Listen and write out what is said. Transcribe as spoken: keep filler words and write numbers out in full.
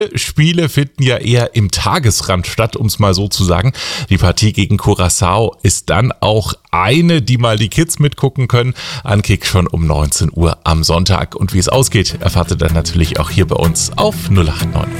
Spiele finden ja eher im Tagesrand statt, um es mal so zu sagen. Die Partie gegen Curaçao ist dann auch eine, die mal die Kids mitgucken können. Ankick schon um neunzehn Uhr am Sonntag. Und wie es ausgeht, erfahrt ihr dann natürlich auch hier bei uns auf null acht neun.